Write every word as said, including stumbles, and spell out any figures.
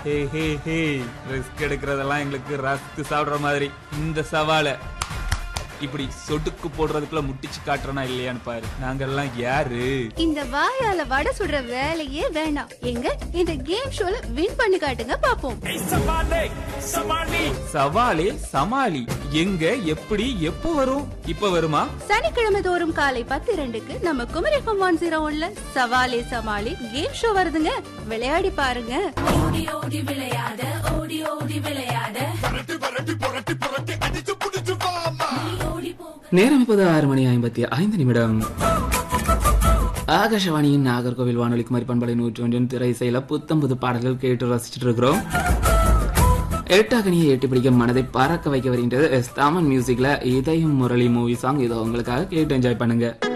ஹே ஹே ஹே risk எடுக்கிறதெல்லாம் எங்களுக்கு rusk சாப்பிடுற மாதிரி. இந்த சவாலை இப்படி சொடுக்கு போடுறதுக்குள்ள முட்டிச்சு காட்டுறனா இல்லையான்னு பாரு. நாங்கெல்லாம் யாரு? இந்த வாயால வடை சுடுற வேலையே வேணாம். எங்க இந்த கேம் ஷோல வின் பண்ணி காட்டுங்க பாப்போம். சவாலே சமாளி எங்க எப்படி எப்போ வரும்? இப்ப வருமா? சனிக்கிழமை தோறும் காலை பத்து இரண்டுக்கு நம்ம குமரி எஃப்எம் ஒன் ஜீரோ ஒன்ல சவாலே சமாளி கேம் ஷோ வருதுங்க. விளையாடி பாருங்க. ஓடி ஓடி விளையாட ஓடி ஓடி விளையாட நேரம் இப்போது ஆறு மணி ஐம்பத்தி ஐந்து நிமிடம். ஆகாஷவாணியின் நாகர்கோவில் வானொலி குமரி பண்பலை நூற்றி ஒன்றின் திரை செயல புத்தம் புது பாடல்கள் கேட்டு ரசிச்சுட்டு இருக்கிறோம். எட்டாக்கனியை எட்டி பிடிக்க மனதை பறக்க வைக்க வருகின்றது எஸ் தாமன் மியூசிக்ல இதயம் முரளி மூவி சாங். இதோ உங்களுக்காக கேட்டு என்ஜாய் பண்ணுங்க.